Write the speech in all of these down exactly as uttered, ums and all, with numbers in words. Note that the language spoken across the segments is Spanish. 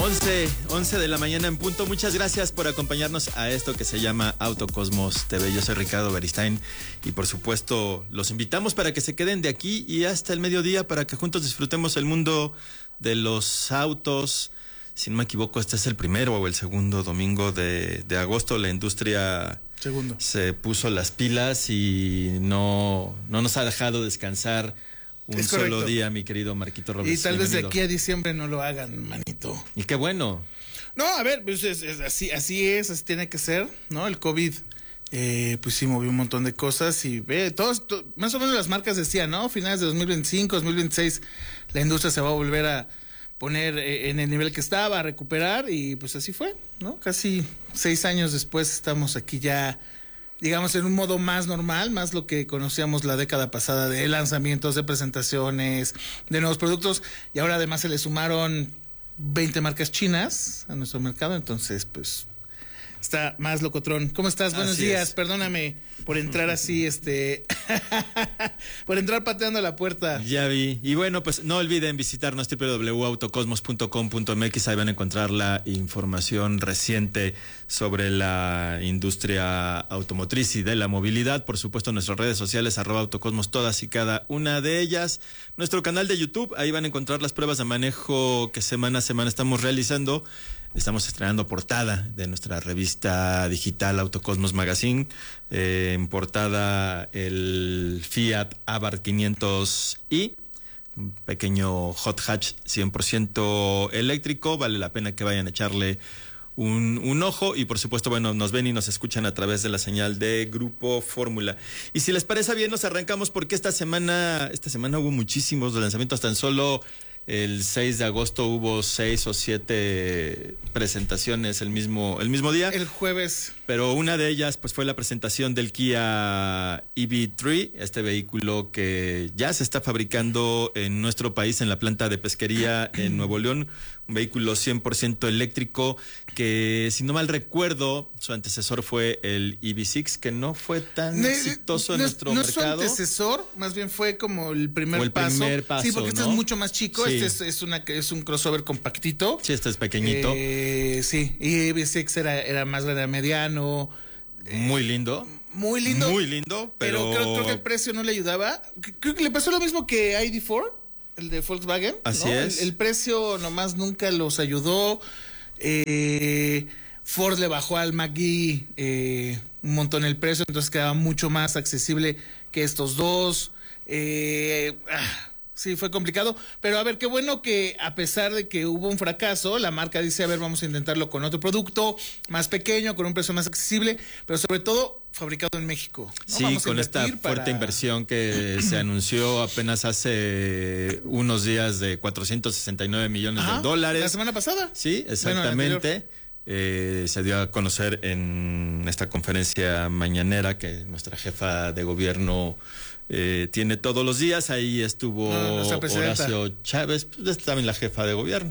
once, once de la mañana en punto. Muchas gracias por acompañarnos a esto que se llama Autocosmos T V. Yo soy Ricardo Beristain y por supuesto los invitamos para que se queden de aquí y hasta el mediodía para que juntos disfrutemos el mundo de los autos. Si no me equivoco, este es el primero o el segundo domingo de, de agosto. La industria Segundo. se puso las pilas y no, no nos ha dejado descansar un es solo correcto. día, mi querido Marquito Robles. Y tal vez de Bienvenido. aquí a diciembre no lo hagan, manito. Y qué bueno. No, a ver, pues es, es así, así es, así tiene que ser, ¿no? El COVID, eh, pues sí movió un montón de cosas y ve, todos, to, más o menos las marcas decían, ¿no? Finales de dos mil veinticinco, dos mil veintiséis, la industria se va a volver a poner eh, en el nivel que estaba, a recuperar y pues así fue, ¿no? Casi seis años después estamos aquí ya, digamos, en un modo más normal, más lo que conocíamos la década pasada de lanzamientos, de presentaciones, de nuevos productos, y ahora además se le sumaron veinte marcas chinas a nuestro mercado, entonces pues está más locotrón. ¿Cómo estás? Buenos Así días, es. Perdóname por entrar así, este, por entrar pateando la puerta. Ya vi. Y bueno, pues no olviden visitarnos doble u doble u doble u punto autocosmos punto com punto m x. Ahí van a encontrar la información reciente sobre la industria automotriz y de la movilidad. Por supuesto, nuestras redes sociales, arroba autocosmos, todas y cada una de ellas. Nuestro canal de YouTube, ahí van a encontrar las pruebas de manejo que semana a semana estamos realizando. Estamos estrenando portada de nuestra revista digital Autocosmos Magazine. Eh, en portada el Fiat Abarth quinientos i, un pequeño hot hatch cien por ciento eléctrico. Vale la pena que vayan a echarle un, un ojo. Y por supuesto, bueno, nos ven y nos escuchan a través de la señal de Grupo Fórmula. Y si les parece bien, nos arrancamos porque esta semana, esta semana hubo muchísimos lanzamientos. Tan solo el seis de agosto hubo seis o siete presentaciones el mismo, el mismo día. El jueves. Pero una de ellas pues fue la presentación del Kia E V tres, este vehículo que ya se está fabricando en nuestro país en la planta de pesquería en Nuevo León. Un vehículo cien por ciento eléctrico que, si no mal recuerdo, su antecesor fue el E V seis, que no fue tan Ne- exitoso en no, nuestro no mercado. No es su antecesor, más bien fue como el primer, Fue el paso. primer paso, Sí, porque este ¿no? es mucho más chico, Sí. este es, es, una, es un crossover compactito. Sí, este es pequeñito. Eh, sí, y E V seis era, era más grande, era mediano. Muy lindo. Muy lindo. Muy lindo, pero... Pero creo, creo que el precio no le ayudaba. Creo que le pasó lo mismo que I D cuatro, el de Volkswagen. Así ¿no? es. El, el precio nomás nunca los ayudó. Eh, Ford le bajó al Mach-E eh, un montón el precio, entonces quedaba mucho más accesible que estos dos. Eh, ah, sí, fue complicado. Pero a ver, qué bueno que a pesar de que hubo un fracaso, la marca dice, a ver, vamos a intentarlo con otro producto más pequeño, con un precio más accesible, pero sobre todo fabricado en México, ¿no? Sí, Vamos a con esta invertir fuerte para... inversión que se anunció apenas hace unos días de cuatrocientos sesenta y nueve millones Ajá, de dólares. la semana pasada. Sí, Bueno, exactamente. la eh, se dio a conocer en esta conferencia mañanera que nuestra jefa de gobierno eh, tiene todos los días. Ahí estuvo No, nuestra presidenta. Horacio Chávez, pues es también la jefa de gobierno.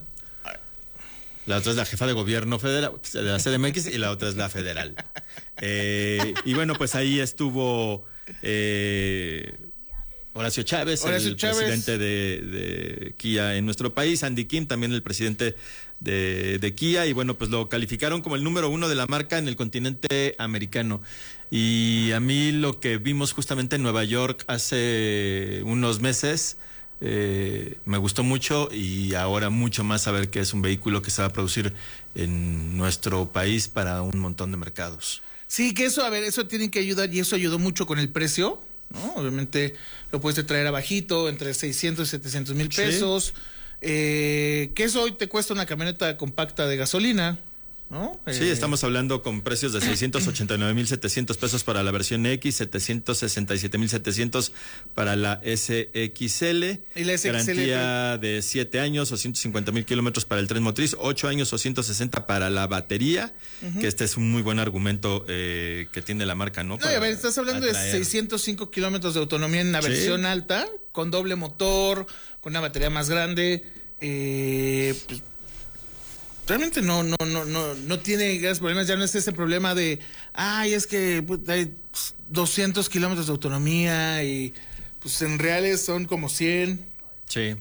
La otra es la jefa de gobierno federal de la C D M X y la otra es la federal. Eh, y bueno, pues ahí estuvo eh, Horacio Chávez, Horacio el Chávez. presidente de, de Kia en nuestro país, Andy Kim, también el presidente de, de Kia, y bueno, pues lo calificaron como el número uno de la marca en el continente americano. Y a mí lo que vimos justamente en Nueva York hace unos meses... Eh, me gustó mucho y ahora mucho más saber que es un vehículo que se va a producir en nuestro país para un montón de mercados. Sí, que eso, a ver, eso tiene que ayudar y eso ayudó mucho con el precio, ¿no? Obviamente lo puedes traer abajito, entre seiscientos y setecientos mil pesos. Sí. Eh, que eso hoy te cuesta una camioneta compacta de gasolina, ¿no? Sí, eh, estamos hablando con precios de seiscientos ochenta y nueve mil setecientos pesos para la versión X, setecientos sesenta y siete mil setecientos para la S X L. ¿Y la S X L? Garantía de siete años o ciento cincuenta mil kilómetros para el tren motriz, ocho años o ciento sesenta para la batería, uh-huh. que este es un muy buen argumento eh, que tiene la marca, ¿no? No, a ver, estás hablando atraer. de seiscientos cinco kilómetros de autonomía en la ¿Sí? versión alta, con doble motor, con una batería más grande, eh, pues, realmente no, no, no, no, no tiene grandes problemas. Ya no es ese problema de, ay, es que pues, hay doscientos kilómetros de autonomía y pues en reales son como cien. Sí.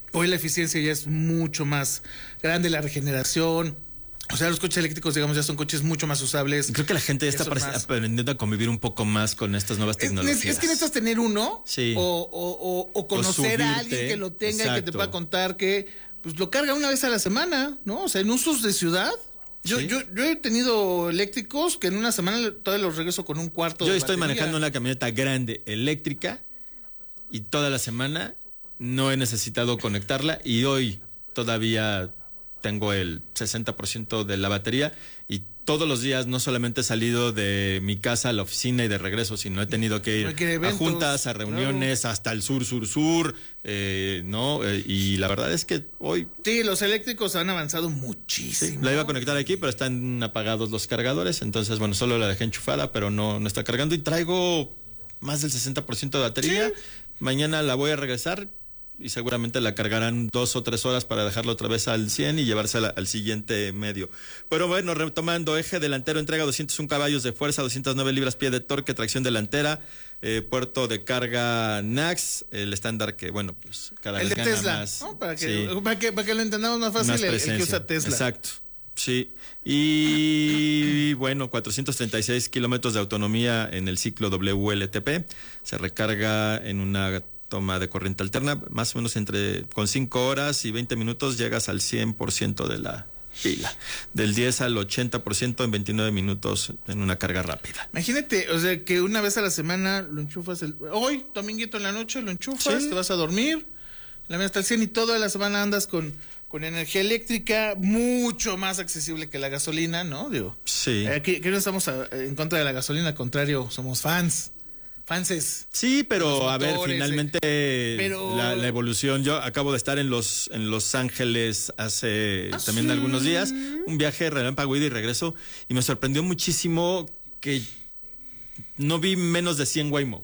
Hoy la eficiencia ya es mucho más grande, la regeneración. O sea, los coches eléctricos, digamos, ya son coches mucho más usables. Creo que la gente ya está más... aprendiendo a convivir un poco más con estas nuevas tecnologías. Es, es que necesitas tener uno, sí. o, o, o, o conocer o a alguien que lo tenga. Exacto. Y que te pueda contar que pues lo carga una vez a la semana, ¿no? O sea, en usos de ciudad. Yo, ¿sí? yo, yo he tenido eléctricos que en una semana todavía los regreso con un cuarto Yo de estoy batería. manejando una camioneta grande eléctrica y toda la semana no he necesitado conectarla y hoy todavía tengo el sesenta por ciento de la batería y todos los días no solamente he salido de mi casa a la oficina y de regreso, sino he tenido que ir eventos, a juntas, a reuniones, claro. hasta el sur, sur, sur, eh, ¿no? Eh, y la verdad es que hoy... Sí, los eléctricos han avanzado muchísimo. Sí, la iba a conectar aquí, pero están apagados los cargadores, entonces, bueno, solo la dejé enchufada, pero no, no está cargando y traigo más del sesenta por ciento de batería. Sí. Mañana la voy a regresar y seguramente la cargarán dos o tres horas para dejarla otra vez al cien y llevársela al siguiente medio. Pero bueno, retomando, eje delantero entrega doscientos un caballos de fuerza, doscientas nueve libras-pie de torque, tracción delantera, eh, puerto de carga N A X, el estándar que, bueno, pues cada el vez de gana Tesla, más. ¿no? Para que, sí. para, que, para que lo entendamos más fácil, más el, el que usa Tesla. Exacto. Sí, y bueno, cuatrocientos treinta y seis kilómetros de autonomía en el ciclo W L T P, se recarga en una toma de corriente alterna, más o menos entre con cinco horas y veinte minutos llegas al cien por ciento de la pila, del diez al ochenta por ciento en veintinueve minutos en una carga rápida. Imagínate, o sea, que una vez a la semana lo enchufas, el, hoy, dominguito en la noche, lo enchufas, sí. te vas a dormir, la media hasta el cien y toda la semana andas con, con energía eléctrica, mucho más accesible que la gasolina, ¿no? Digo, sí. Aquí, aquí no estamos a, en contra de la gasolina, al contrario, somos fans. Fanses. Sí, pero a ver, finalmente pero... la, la evolución. Yo acabo de estar en los en Los Ángeles hace ¿Ah, también sí? algunos días, un viaje relámpago ida y regreso, y me sorprendió muchísimo que no vi menos de cien Waymo.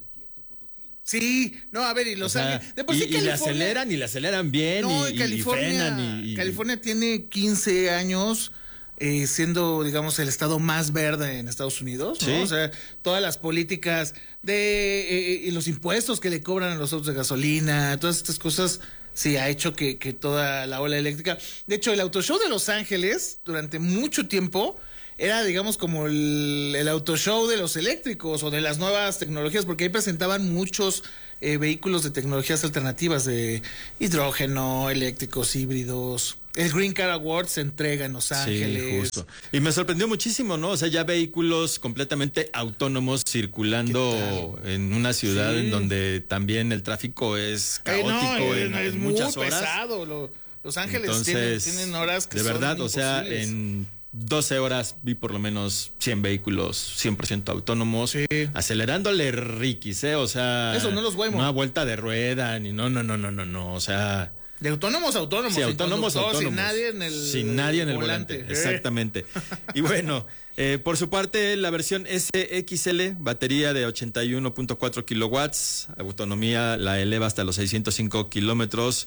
Sí, no, a ver, y Los o sea, Ángeles. De por sí y, California... y le aceleran y le aceleran bien no, y, y, California, y frenan. Y... California tiene quince años. Eh, siendo, digamos, el estado más verde en Estados Unidos, ¿no? Sí. O sea, todas las políticas de eh, y los impuestos que le cobran a los autos de gasolina, todas estas cosas, sí, ha hecho que, que toda la ola eléctrica. De hecho, el Auto Show de Los Ángeles, durante mucho tiempo, era, digamos, como el, el Auto Show de los eléctricos o de las nuevas tecnologías, porque ahí presentaban muchos eh, vehículos de tecnologías alternativas, de hidrógeno, eléctricos, híbridos. El Green Car Award se entrega en Los Ángeles. Sí, justo. Y me sorprendió muchísimo, ¿no? O sea, ya vehículos completamente autónomos circulando en una ciudad sí. en donde también el tráfico es caótico eh, no, en, es en muy muchas horas. Pesado. Lo, Los Ángeles Entonces, tienen, tienen horas que de son verdad, o sea, imposibles. en doce horas vi por lo menos cien vehículos cien por ciento autónomos, sí. acelerándole riquis, ¿eh? O sea, eso no los Waymo. No a vuelta de rueda, ni no, no, no, no, no, no, o sea... De autónomos a autónomos. Sí, autónomos, autónomos. Sin nadie en el Sin nadie en el volante. volante, exactamente. Y bueno, eh, por su parte, la versión S X L, batería de ochenta y uno punto cuatro kilowatts, autonomía la eleva hasta los seiscientos cinco kilómetros.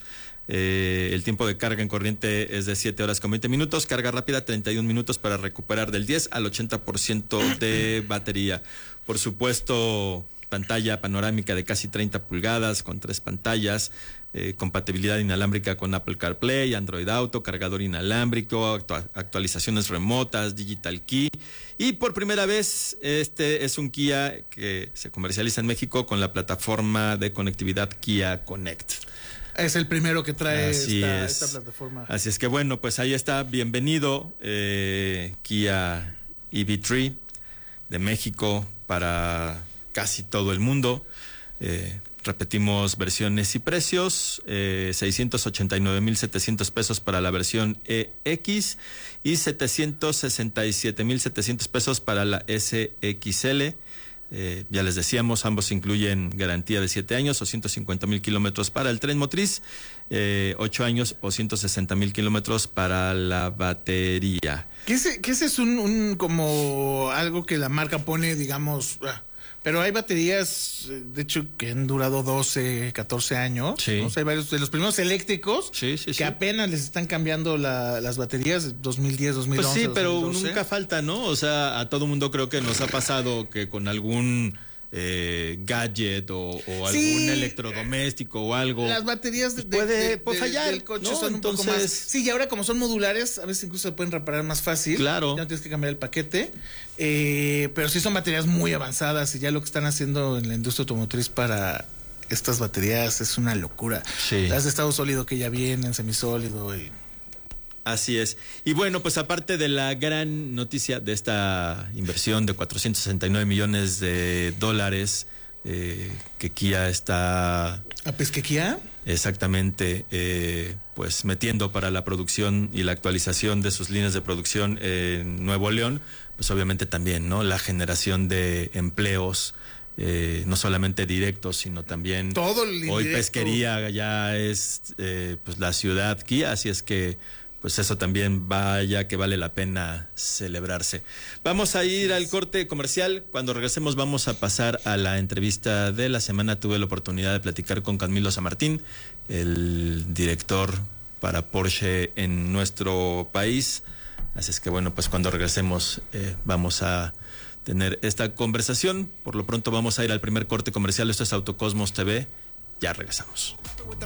Eh, el tiempo de carga en corriente es de siete horas con veinte minutos, carga rápida treinta y un minutos para recuperar del diez al ochenta por ciento de batería. Por supuesto, pantalla panorámica de casi treinta pulgadas con tres pantallas, eh, compatibilidad inalámbrica con Apple CarPlay, Android Auto, cargador inalámbrico, actu- actualizaciones remotas, Digital Key. Y por primera vez, este es un Kia que se comercializa en México con la plataforma de conectividad Kia Connect. Es el primero que trae Así esta, es. esta plataforma. Así es que bueno, pues ahí está. Bienvenido, eh, Kia E V tres de México para casi todo el mundo. Eh, repetimos versiones y precios. Eh, seiscientos ochenta y nueve mil setecientos pesos para la versión E X y setecientos sesenta y siete mil setecientos pesos para la S X L. Eh, ya les decíamos, ambos incluyen garantía de siete años o ciento cincuenta mil kilómetros para el tren motriz, eh, ocho años o ciento sesenta mil kilómetros para la batería. Que ese, que ese es un, un como algo que la marca pone, digamos, pero hay baterías, de hecho, que han durado doce, catorce años. Sí. ¿no? O sea, hay varios de los primeros eléctricos sí, sí, que sí. apenas les están cambiando la, las baterías, dos mil diez, dos mil once. Pues sí, pero dos mil doce. nunca falta, ¿no? O sea, a todo mundo creo que nos ha pasado que con algún eh, gadget o, o algún Sí, electrodoméstico o algo. Las baterías de, pues puede, de- de- puede de- fallar, del coche ¿no? son Entonces, un poco más. Sí, y ahora como son modulares, a veces incluso se pueden reparar más fácil. Claro. Ya no tienes que cambiar el paquete. Eh, pero sí son baterías muy avanzadas y ya lo que están haciendo en la industria automotriz para estas baterías es una locura. Sí. Las de estado sólido que ya vienen, semisólido y... Así es. Y bueno, pues aparte de la gran noticia de esta inversión de cuatrocientos sesenta y nueve millones de dólares eh, que Kia está ¿A Pesquequía? exactamente eh, pues metiendo para la producción y la actualización de sus líneas de producción en Nuevo León, pues obviamente también, ¿no? La generación de empleos, eh, no solamente directos, sino también Todo el hoy indirecto. Pesquería ya es eh, pues la ciudad Kia, así es que pues eso también vaya que vale la pena celebrarse. Vamos a ir al corte comercial. Cuando regresemos vamos a pasar a la entrevista de la semana. Tuve la oportunidad de platicar con Camilo Samartín, el director para Porsche en nuestro país. Así es que bueno, pues cuando regresemos eh, vamos a tener esta conversación. Por lo pronto vamos a ir al primer corte comercial. Esto es Autocosmos T V. Ya regresamos. With the